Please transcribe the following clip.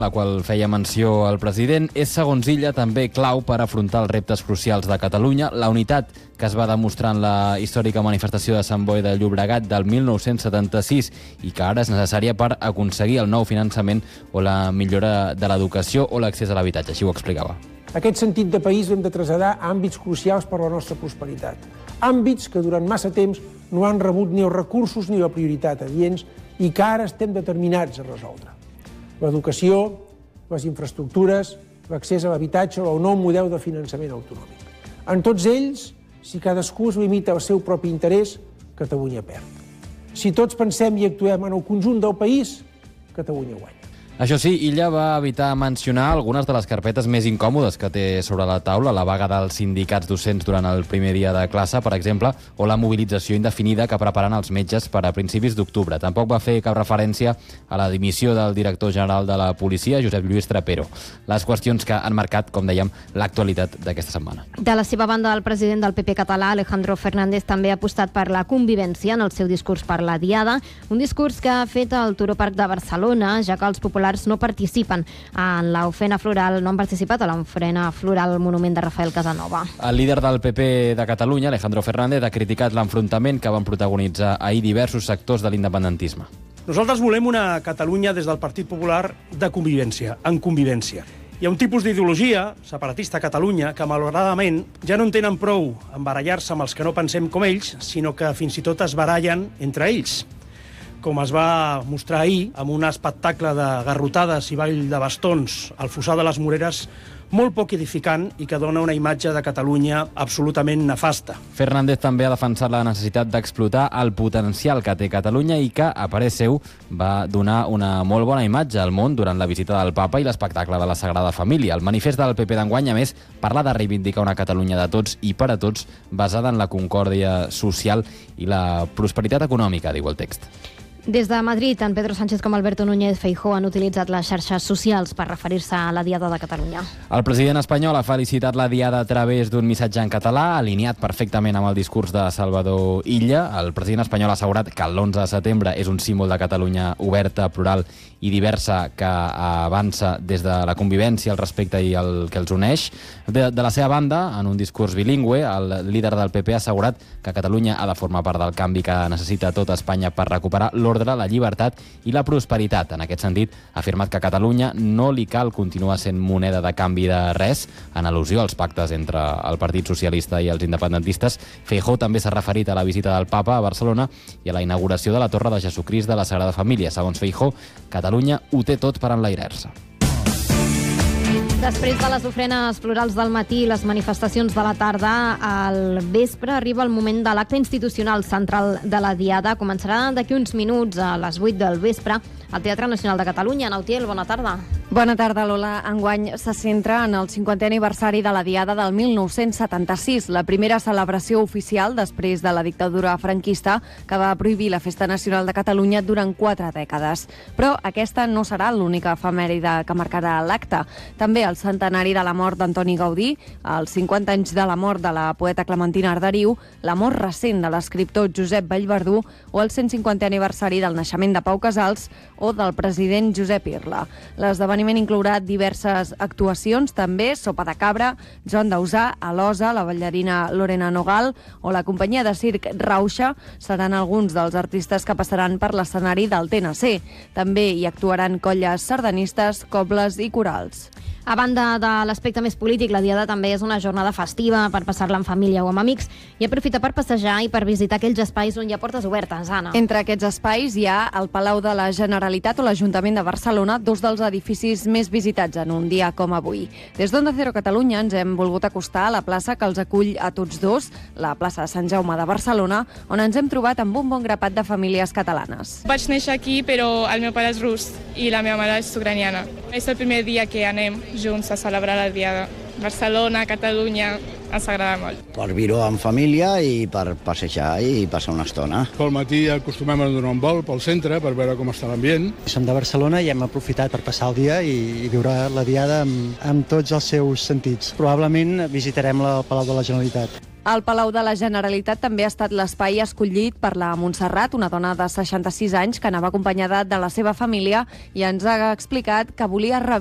la qual feia menció el president, és, segons Illa, també clau per afrontar els reptes crucials de Catalunya. La unitat que es va demostrar en la històrica manifestació de Sant Boi de Llobregat del 1976 i que ara és necessària per aconseguir el nou finançament o la millora de l'educació o l'accés a l'habitatge. Així ho explicava. Aquest sentit de país l'hem de traslladar a àmbits crucials per a la nostra prosperitat. Àmbits que durant massa temps no han rebut ni els recursos ni la prioritat adients i que ara estem determinats a resoldre. L'educació, les infraestructures, l'accés a l'habitatge o el nou model de finançament autonòmic. En tots ells, si cadascú es limita al seu propi interès, Catalunya perd. Si tots pensem i actuem en el conjunt del país, Catalunya guanya. Això sí, Illa va evitar mencionar algunes de les carpetes més incòmodes que té sobre la taula, la vaga dels sindicats docents durant el primer dia de classe, per exemple, o la mobilització indefinida que preparen els metges per a principis d'octubre. Tampoc va fer cap referència a la dimissió del director general de la policia, Josep Lluís Trapero. Les qüestions que han marcat, com dèiem, l'actualitat d'aquesta setmana. De la seva banda, el president del PP català, Alejandro Fernández, també ha apostat per la convivència en el seu discurs per la Diada, un discurs que ha fet al Turó Park de Barcelona, ja que els populars no participen en l'ofrena floral, no han participat a l'ofrena floral Monument de Rafael Casanova. El líder del PP de Catalunya, Alejandro Fernández, ha criticat l'enfrontament que van protagonitzar ahir diversos sectors de l'independentisme. Nosaltres volem una Catalunya des del Partit Popular de convivència, en convivència. Hi ha un tipus d'ideologia separatista a Catalunya que, malauradament, ja no en tenen prou en barallar-se amb els que no pensem com ells, sinó que fins i tot es barallen entre ells, com es va mostrar ahir amb un espectacle de garrotades i ball de bastons al Fossar de les Moreres molt poc edificant i que dona una imatge de Catalunya absolutament nefasta. Fernández també ha defensat la necessitat d'explotar el potencial que té Catalunya i que, a parer seu, va donar una molt bona imatge al món durant la visita del papa i l'espectacle de la Sagrada Família. El manifest del PP d'enguany, a més, parla de reivindicar una Catalunya de tots i per a tots, basada en la concòrdia social i la prosperitat econòmica, diu el text. Des de Madrid, tant Pedro Sánchez com Alberto Núñez Feijóo han utilitzat les xarxes socials per referir-se a la Diada de Catalunya. El president espanyol ha felicitat la Diada a través d'un missatge en català, alineat perfectament amb el discurs de Salvador Illa. El president espanyol ha assegurat que l'11 de setembre és un símbol de Catalunya oberta, plural i diversa que avança des de la convivència, el respecte i el que els uneix. De la seva banda, en un discurs bilingüe, el líder del PP ha assegurat que Catalunya ha de formar part del canvi que necessita tota Espanya per recuperar l'ordre, la llibertat i la prosperitat. En aquest sentit, ha afirmat que a Catalunya no li cal continuar sent moneda de canvi de res, en al·lusió als pactes entre el Partit Socialista i els independentistes. Feijóo també s'ha referit a la visita del papa a Barcelona i a la inauguració de la Torre de Jesucrist de la Sagrada Família. Segons Feijóo, Catalunya ho té tot per enlairar-se. Després de les ofrenes florals del matí i les manifestacions de la tarda, al vespre arriba el moment de l'acte institucional central de la Diada. Començarà d'aquí uns minuts, a les 8 del vespre, al Teatre Nacional de Catalunya. Nautiel, bona tarda. Bona tarda, Lola. Enguany se centra en el 50è aniversari de la Diada del 1976, la primera celebració oficial després de la dictadura franquista que va prohibir la Festa Nacional de Catalunya durant 4 dècades. Però aquesta no serà l'única efemèride que marcarà l'acte. També el centenari de la mort d'Antoni Gaudí, els 50 anys de la mort de la poeta Clementina Arderiu, la mort recent de l'escriptor Josep Vallverdú o el 150è aniversari del naixement de Pau Casals o del president Josep Irla. L'esdeveniment inclourà diverses actuacions, també sopa de cabra, Joan Dausà, Alosa, la ballarina Lorena Nogal o la companyia de circ Rauxa seran alguns dels artistes que passaran per l'escenari del TNC. També hi actuaran colles sardanistes, cobles i corals. A banda de l'aspecte més polític, la Diada també és una jornada festiva per passar-la en família o amb amics i aprofita per passejar i per visitar aquells espais on hi ha portes obertes, Anna. Entre aquests espais hi ha el Palau de la Generalitat o l'Ajuntament de Barcelona, dos dels edificis més visitats en un dia com avui. Des d'Onda Cero Catalunya ens hem volgut acostar a la plaça que els acull a tots dos, la plaça de Sant Jaume de Barcelona, on ens hem trobat amb un bon grapat de famílies catalanes. Vaig néixer aquí, però el meu pare és rus i la meva mare és ucraniana. És el primer dia que anem junts a celebrar la Diada. Barcelona, Catalunya, ens agrada molt. Per viure en família i per passejar i passar una estona. Pel matí acostumem a donar un vol pel centre per veure com està l'ambient. Som de Barcelona i hem aprofitat per passar el dia i viure la Diada amb tots els seus sentits. Probablement visitarem el Palau de la Generalitat. El Palau de la Generalitat també ha estat l'espai escollit per la Montserrat, una dona de 66 anys que anava acompanyada de la seva família i ens ha explicat que volia